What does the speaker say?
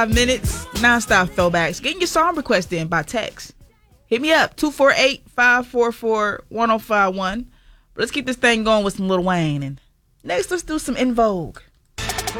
5 minutes, non-stop throwbacks. Getting your song request in by text. Hit me up, 248-544-1051. But let's keep this thing going with some Lil Wayne. And next, let's do some In Vogue.